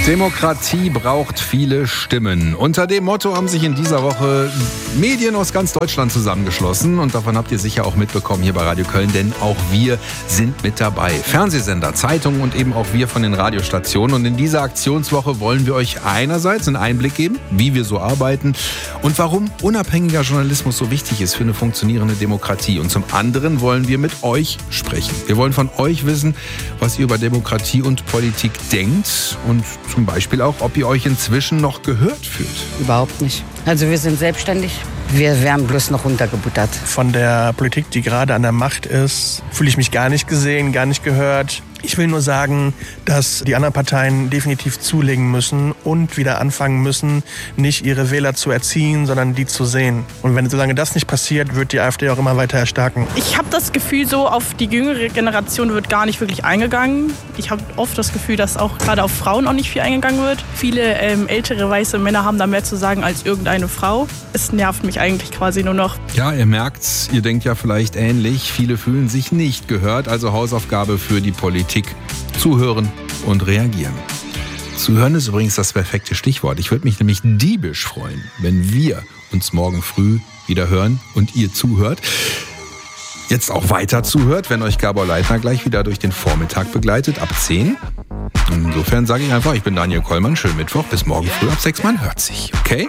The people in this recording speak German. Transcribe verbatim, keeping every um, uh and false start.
Demokratie braucht viele Stimmen. Unter dem Motto haben sich in dieser Woche Medien aus ganz Deutschland zusammengeschlossen. Und davon habt ihr sicher auch mitbekommen hier bei Radio Köln, denn auch wir sind mit dabei. Fernsehsender, Zeitungen und eben auch wir von den Radiostationen. Und in dieser Aktionswoche wollen wir euch einerseits einen Einblick geben, wie wir so arbeiten und warum unabhängiger Journalismus so wichtig ist für eine funktionierende Demokratie. Und zum anderen wollen wir mit euch sprechen. Wir wollen von euch wissen, was ihr über Demokratie und Politik denkt und zum Beispiel auch, ob ihr euch inzwischen noch gehört fühlt. Überhaupt nicht. Also wir sind selbstständig. Wir werden bloß noch runtergebuttert. Von der Politik, die gerade an der Macht ist, fühle ich mich gar nicht gesehen, gar nicht gehört. Ich will nur sagen, dass die anderen Parteien definitiv zulegen müssen und wieder anfangen müssen, nicht ihre Wähler zu erziehen, sondern die zu sehen. Und wenn solange das nicht passiert, wird die AfD auch immer weiter erstarken. Ich habe das Gefühl, so auf die jüngere Generation wird gar nicht wirklich eingegangen. Ich habe oft das Gefühl, dass auch gerade auf Frauen auch nicht viel eingegangen wird. Viele ähm, ältere weiße Männer haben da mehr zu sagen als irgendeine Frau. Es nervt mich eigentlich quasi nur noch. Ja, ihr merkt's, ihr denkt ja vielleicht ähnlich. Viele fühlen sich nicht gehört, also Hausaufgabe für die Politik. Zuhören und reagieren. Zuhören ist übrigens das perfekte Stichwort. Ich würde mich nämlich diebisch freuen, wenn wir uns morgen früh wieder hören und ihr zuhört. Jetzt auch weiter zuhört, wenn euch Gabor Leitner gleich wieder durch den Vormittag begleitet, ab zehn. Insofern sage ich einfach, ich bin Daniel Kollmann, schönen Mittwoch, bis morgen früh ab sechs, man hört sich, okay?